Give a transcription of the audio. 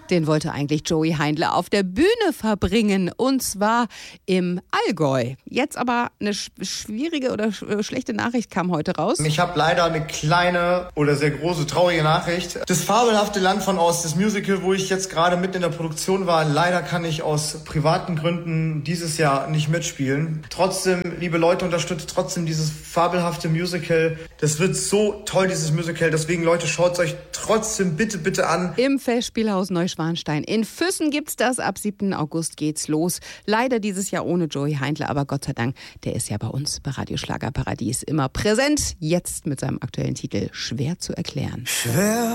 Den wollte eigentlich Joey Heindle auf der Bühne verbringen, und zwar im Allgäu. Jetzt aber eine schwierige oder schlechte Nachricht kam heute raus. Ich habe leider eine kleine oder sehr große traurige Nachricht. Das fabelhafte Land von Oz, das Musical, wo ich jetzt gerade mitten in der Produktion war, leider kann ich aus privaten Gründen dieses Jahr nicht mitspielen. Trotzdem, liebe Leute, unterstützt trotzdem dieses fabelhafte Musical. Das wird so toll, dieses Musical. Deswegen, Leute, schaut es euch trotzdem bitte an. Im Festspielhaus Neuschwanstein in Füssen gibt's das. Ab 7. August geht's los. Leider dieses Jahr ohne Joey Heindle, aber Gott sei Dank, der ist ja bei uns bei Radio Schlagerparadies immer präsent. Jetzt mit seinem aktuellen Titel Schwer zu erklären. Schwer